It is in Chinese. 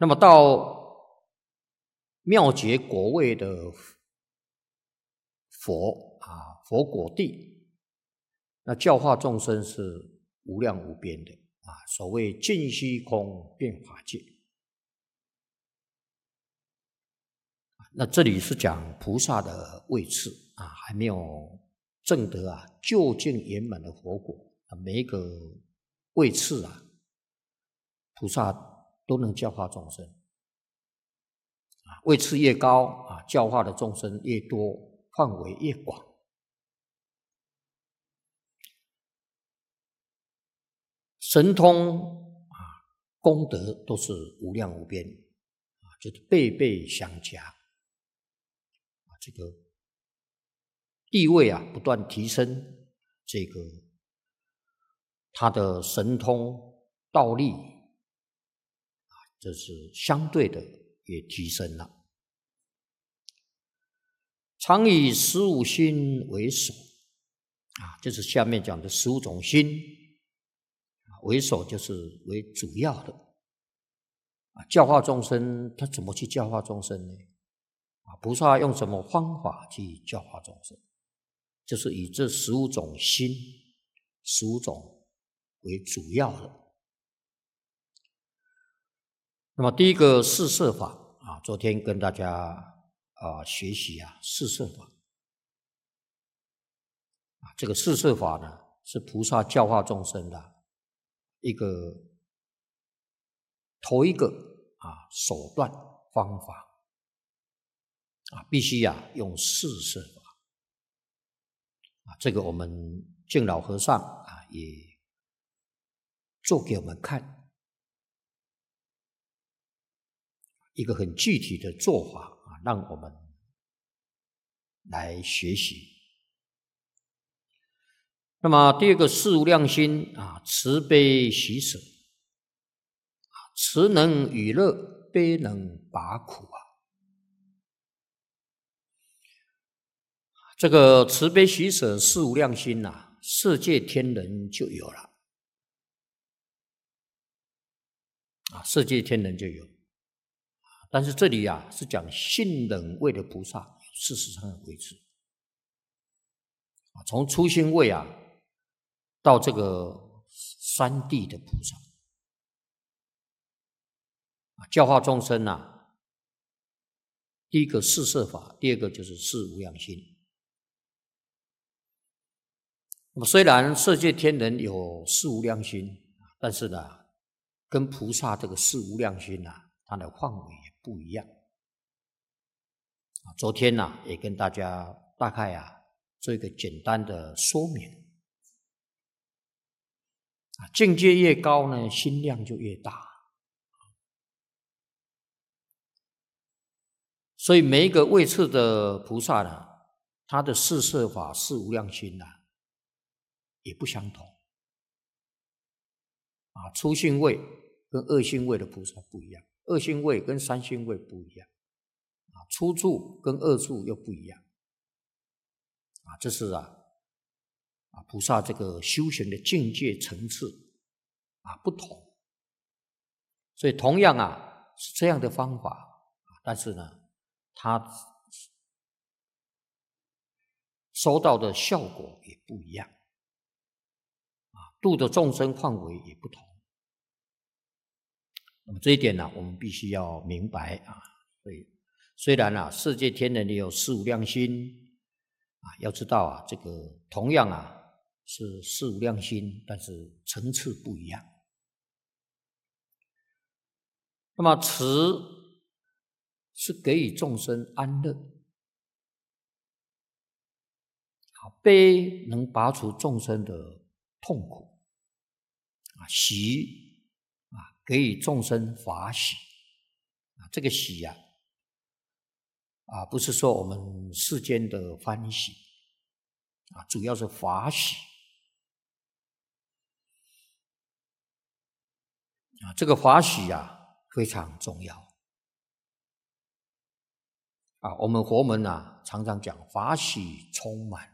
那么到妙觉果位的佛果地，那教化众生是无量无边的所谓尽虚空遍法界。那这里是讲菩萨的位次还没有证得究竟圆满的佛果每一个位次菩萨都能教化众生位次越高教化的众生越多，范围越广。神通功德都是无量无边就是辈辈相加这个地位不断提升，这个他的神通道力这是相对的也提升了。常以15心为首就是下面讲的15种心为首，就是为主要的教化众生。他怎么去教化众生呢？菩萨用什么方法去教化众生？就是以这15种心15种为主要的。那么第一个四摄法昨天跟大家学习四摄法这个四摄法呢是菩萨教化众生的头一个手段方法必须用四摄法这个我们净老和尚也做给我们看一个很具体的做法让我们来学习。那么第二个四无量心慈悲喜舍慈能与乐，悲能拔苦这个慈悲喜舍四无量心世界天人就有了世界天人就有。但是这里是讲信忍位的菩萨有43个位置从初心位到这个三地的菩萨教化众生第一个四摄法，第二个就是四无量心。那么虽然世界天人有四无量心但是呢跟菩萨这个四无量心它的范围也不一样昨天也跟大家大概做一个简单的说明境界越高呢心量就越大所以每一个位次的菩萨他的四摄法四无量心也不相同初信位跟二信位的菩萨不一样，二信位跟三信位不一样初住跟二住又不一样这是菩萨这个修行的境界层次不同。所以同样是这样的方法但是呢他收到的效果也不一样度的众生范围也不同。那么这一点我们必须要明白所以虽然世界天人也有四无量心要知道这个同样是四无量心，但是层次不一样。那么慈是给予众生安乐，悲能拔除众生的痛苦，喜给予众生法喜这个喜不是说我们世间的欢喜主要是法喜这个法喜非常重要我们佛门常常讲法喜充满